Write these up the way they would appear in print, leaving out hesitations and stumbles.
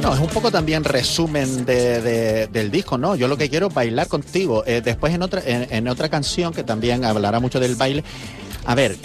Bueno, es un poco también resumen del disco, ¿no? Yo lo que quiero es bailar contigo. Después en otra canción que también hablará mucho del baile. A ver,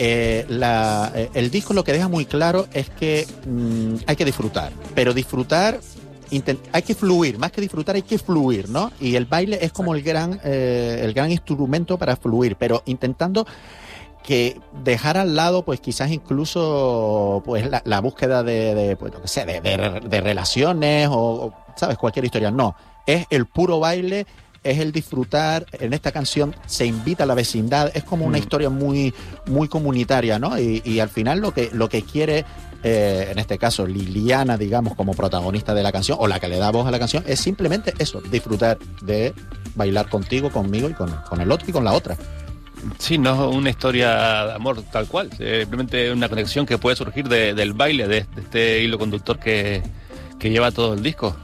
el disco lo que deja muy claro es que hay que disfrutar, pero disfrutar... hay que fluir, más que disfrutar hay que fluir, ¿no? Y el baile es como el gran instrumento para fluir, pero intentando que dejar al lado, pues quizás incluso pues la búsqueda de pues, no sé, de relaciones o, ¿sabes? Cualquier historia. No, es el puro baile, es el disfrutar. En esta canción se invita a la vecindad, es como una historia muy, muy comunitaria, ¿no? Y al final lo que quiere... en este caso Liliana, digamos, como protagonista de la canción, o la que le da voz a la canción, es simplemente eso, disfrutar de bailar contigo, conmigo y con el otro y con la otra. Sí, no es una historia de amor tal cual, simplemente una conexión que puede surgir del baile, de este hilo conductor que lleva todo el disco.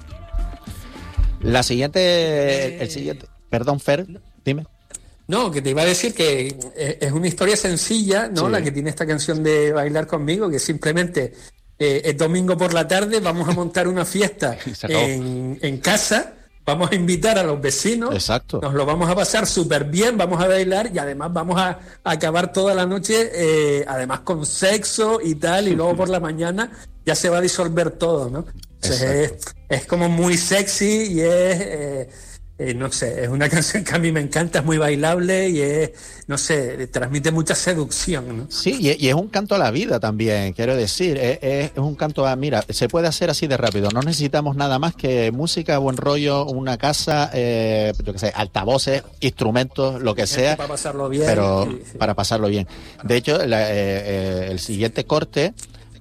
El siguiente, perdón, Fer, dime. No, que te iba a decir que es una historia sencilla, ¿no? Sí. La que tiene esta canción de Bailar Conmigo, que simplemente es domingo por la tarde, vamos a montar una fiesta en casa, vamos a invitar a los vecinos. Exacto. Nos lo vamos a pasar súper bien, vamos a bailar y además vamos a acabar toda la noche, además con sexo y tal, y luego por la mañana ya se va a disolver todo, ¿no? Entonces es como muy sexy y no sé, es una canción que a mí me encanta, es muy bailable y no sé, transmite mucha seducción, ¿no? Sí, y es un canto a la vida también, quiero decir, es un canto a, mira, se puede hacer así de rápido, no necesitamos nada más que música, buen rollo, una casa, yo qué sé, altavoces, instrumentos, lo que sea, para pasarlo bien, pero para pasarlo bien. De hecho, el siguiente corte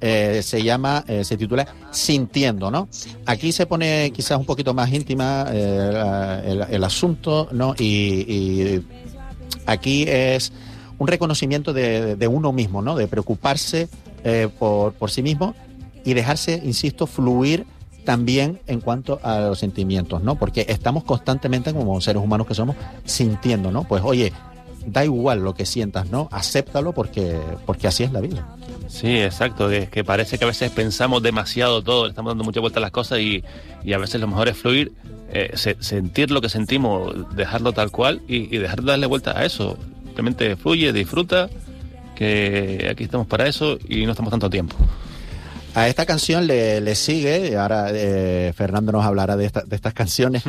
se titula Sintiendo, ¿no? Aquí se pone quizás un poquito más íntima el asunto, ¿no? Y aquí es un reconocimiento de uno mismo, ¿no? De preocuparse por sí mismo y dejarse, insisto, fluir también en cuanto a los sentimientos, ¿no? Porque estamos constantemente, como seres humanos que somos, sintiendo, ¿no? Pues oye, da igual lo que sientas, ¿no? Acéptalo porque así es la vida. Sí, exacto, es que parece que a veces pensamos demasiado todo, le estamos dando mucha vuelta a las cosas y a veces lo mejor es fluir, sentir lo que sentimos, dejarlo tal cual y dejar de darle vuelta a eso. Simplemente fluye, disfruta, que aquí estamos para eso y no estamos tanto tiempo. A esta canción le sigue, ahora Fernando nos hablará de estas canciones,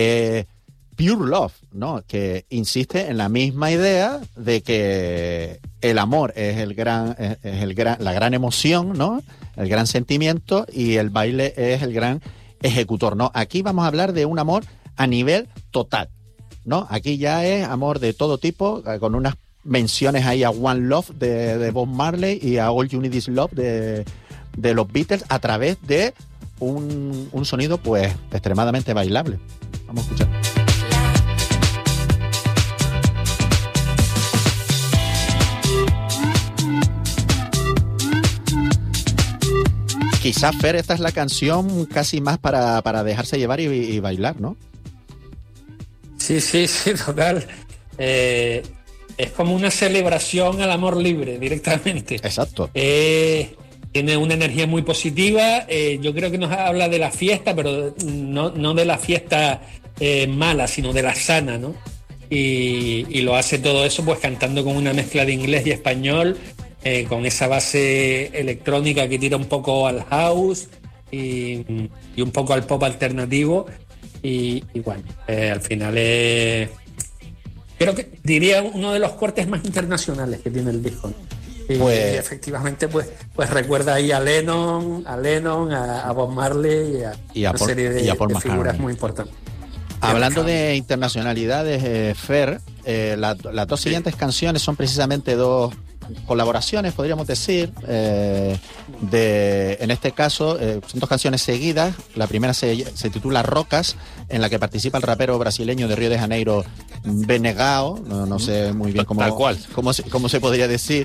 Pure Love, ¿no? Que insiste en la misma idea de que el amor es la gran emoción, ¿no? El gran sentimiento y el baile es el gran ejecutor, ¿no? Aquí vamos a hablar de un amor a nivel total, ¿no? Aquí ya es amor de todo tipo, con unas menciones ahí a One Love de Bob Marley y a All You Need Is Love de los Beatles a través de un sonido pues extremadamente bailable. Vamos a escuchar. Quizás, Fer, esta es la canción casi más para dejarse llevar y bailar, ¿no? Sí, total. Es como una celebración al amor libre, directamente. Exacto. Tiene una energía muy positiva. Yo creo que nos habla de la fiesta, pero no de la fiesta mala, sino de la sana, ¿no? Y lo hace todo eso pues cantando con una mezcla de inglés y español, con esa base electrónica que tira un poco al house y un poco al pop alternativo y bueno, al final creo que diría uno de los cortes más internacionales que tiene el disco, ¿no? Pues, y efectivamente pues recuerda ahí a Lennon, a Bob Marley y a una serie de figuras muy importantes. Hablando de internacionalidades, Fer, las dos siguientes canciones son precisamente dos colaboraciones, podríamos decir, en este caso son dos canciones seguidas. La primera se titula Rocas, en la que participa el rapero brasileño de Río de Janeiro, Benegao, no sé muy bien cómo se podría decir,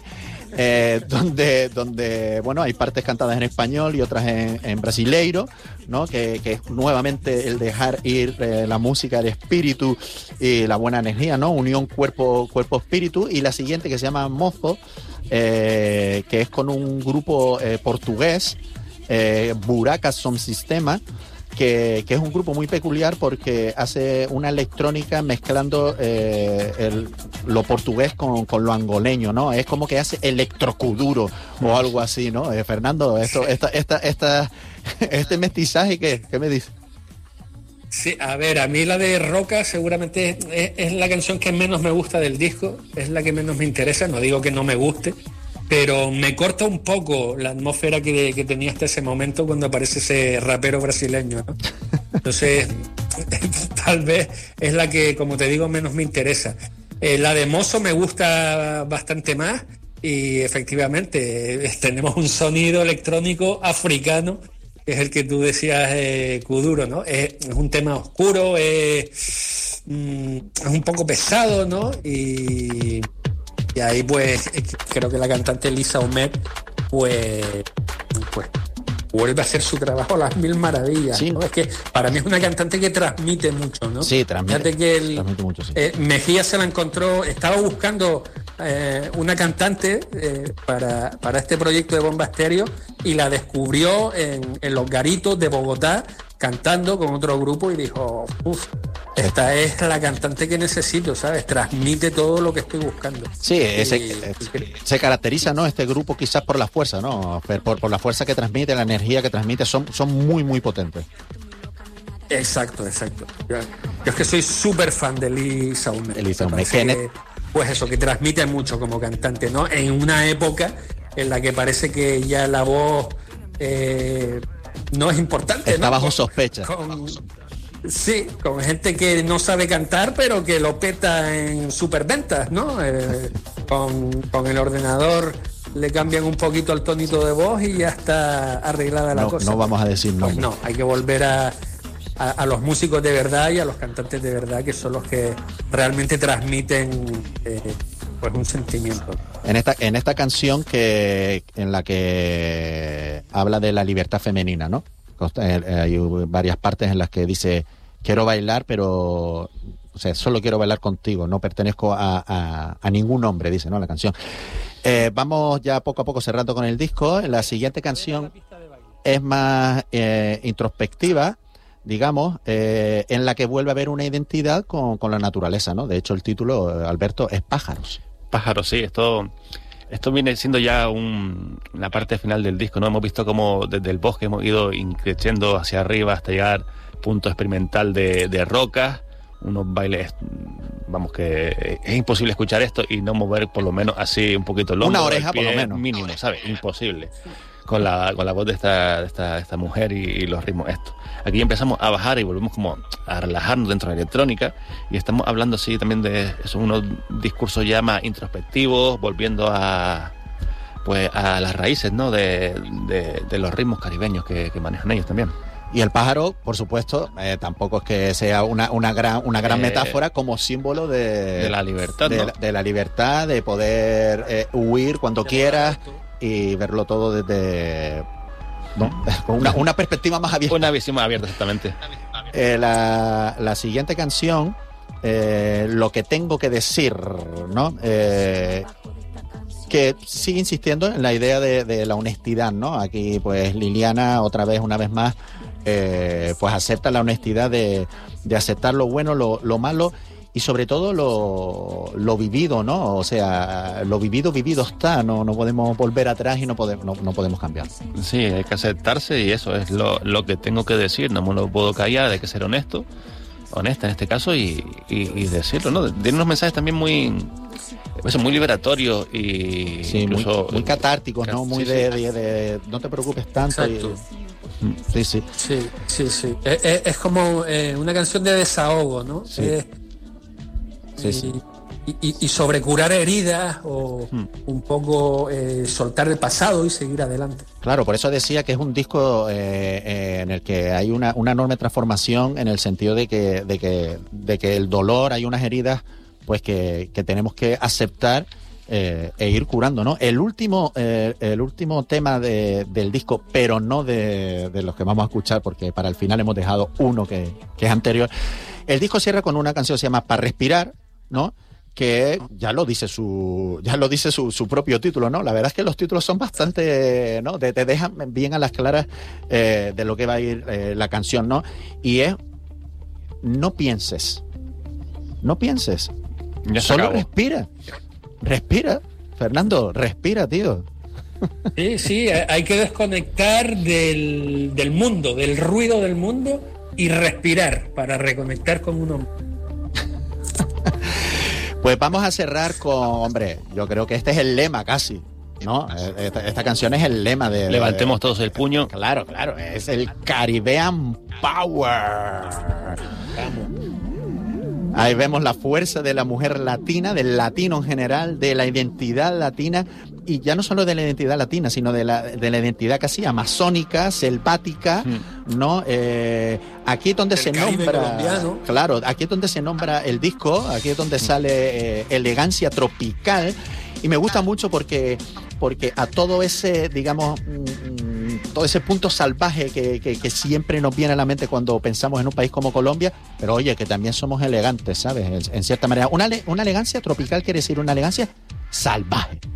donde bueno, hay partes cantadas en español y otras en brasileiro, ¿no? Que es nuevamente el dejar ir la música, el espíritu y la buena energía, ¿no? Unión cuerpo-espíritu. Y la siguiente, que se llama Mozo, que es con un grupo portugués, Buracas Som Sistema, que es un grupo muy peculiar porque hace una electrónica mezclando lo portugués con lo angoleño, ¿no? Es como que hace electrocuduro o algo así, ¿no? Fernando, este mestizaje, ¿qué me dice? Sí, a ver, a mí la de Roca seguramente es la canción que menos me gusta del disco, es la que menos me interesa, no digo que no me guste, pero me corta un poco la atmósfera que tenía hasta ese momento cuando aparece ese rapero brasileño, ¿no? Entonces, tal vez es la que, como te digo, menos me interesa. La de Mozo me gusta bastante más y efectivamente tenemos un sonido electrónico africano, que es el que tú decías, Kuduro, ¿no? Es un tema oscuro, es un poco pesado, ¿no? Y ahí pues creo que la cantante Lisa Omet pues vuelve a hacer su trabajo a las mil maravillas, sí, ¿no? Es que para mí es una cantante que transmite mucho, ¿no? Sí, transmite mucho, sí. Mejía se la encontró, estaba buscando una cantante para este proyecto de Bomba Estéreo y la descubrió en los garitos de Bogotá cantando con otro grupo y dijo, esta es la cantante que necesito, ¿sabes? Transmite todo lo que estoy buscando. Sí, se caracteriza, ¿no? Este grupo quizás por la fuerza, ¿no? Por la fuerza que transmite, la energía que transmite, son muy, muy potentes. Exacto. Yo es que soy súper fan de Lisa Omet. Pues eso, que transmite mucho como cantante, ¿no? En una época en la que parece que ya la voz no es importante, está, ¿no? Bajo sospecha. Sí, con gente que no sabe cantar, pero que lo peta en superventas, ¿no? Con el ordenador le cambian un poquito el tonito de voz y ya está arreglada la cosa. No vamos a decir no. Pues no, hay que volver a los músicos de verdad y a los cantantes de verdad, que son los que realmente transmiten pues un sentimiento. En esta canción en la que habla de la libertad femenina, ¿no? Hay varias partes en las que dice quiero bailar, pero solo quiero bailar contigo, no pertenezco a ningún hombre, dice, ¿no? La canción. Vamos ya poco a poco cerrando con el disco. La siguiente canción es más introspectiva, digamos, en la que vuelve a haber una identidad con la naturaleza, ¿no? De hecho, el título, Alberto, es Pájaros. Pájaros, sí, esto viene siendo ya la parte final del disco, ¿no? Hemos visto cómo desde el bosque hemos ido creciendo hacia arriba hasta llegar punto experimental de rocas, unos bailes, vamos, que es imposible escuchar esto y no mover por lo menos así un poquito el hombro, una oreja pie, por lo menos, mínimo, ¿sabes? Imposible. Con la voz de esta mujer y los ritmos estos. Aquí empezamos a bajar y volvemos como a relajarnos dentro de la electrónica y estamos hablando así también de unos discursos ya más introspectivos, volviendo a las raíces, ¿no? de los ritmos caribeños que manejan ellos también. Y el pájaro, por supuesto, tampoco es que sea una gran metáfora como símbolo de la libertad, ¿no? de la libertad, de poder huir cuando quieras y verlo todo desde, ¿no? Con una perspectiva más abierta. Una visión más abierta, exactamente. La siguiente canción, Lo que tengo que decir, ¿no? Que sigue insistiendo en la idea de la honestidad, ¿no? Aquí, pues, Liliana, una vez más, pues acepta la honestidad de aceptar lo bueno, lo malo y sobre todo lo vivido, ¿no? O sea, lo vivido está, no podemos volver atrás y no podemos cambiar. Sí, hay que aceptarse y eso es lo que tengo que decir, no me lo puedo callar, hay que ser honesta en este caso y decirlo, ¿no? Tiene unos mensajes también muy liberatorios y sí, incluso muy catárticos, ¿no? Muy de no te preocupes tanto. Exacto. Sí. Es como una canción de desahogo, ¿no? Sí. Y sobre curar heridas o un poco soltar el pasado y seguir adelante. Claro, por eso decía que es un disco en el que hay una enorme transformación en el sentido de que el dolor, hay unas heridas pues que tenemos que aceptar e ir curando, ¿no? El último tema del disco, pero no de los que vamos a escuchar, porque para el final hemos dejado uno que es anterior. El disco cierra con una canción que se llama Para Respirar, ¿no? que ya lo dice su propio título, ¿no? La verdad es que los títulos son bastante, ¿no? Te dejan bien a las claras de lo que va a ir la canción, ¿no? Y es no pienses, Ya se solo acabó. respira, Fernando, respira, tío. Sí, hay que desconectar del mundo, del ruido del mundo y respirar para reconectar con uno. Pues vamos a cerrar con, hombre, yo creo que este es el lema casi, ¿no? Esta canción es el lema de... Levantemos todos el puño. Claro, es el Caribbean Power. Ahí vemos la fuerza de la mujer latina, del latino en general, de la identidad latina, y ya no solo de la identidad latina, sino de la identidad casi amazónica, selvática, ¿no? Aquí es donde El se Caribe nombra, colombiano. claro, aquí es donde se nombra el disco, aquí es donde sale elegancia tropical, y me gusta mucho porque a todo ese, digamos, todo ese punto salvaje que siempre nos viene a la mente cuando pensamos en un país como Colombia, pero oye, que también somos elegantes, ¿sabes? En cierta manera. Una elegancia tropical quiere decir una elegancia salvaje.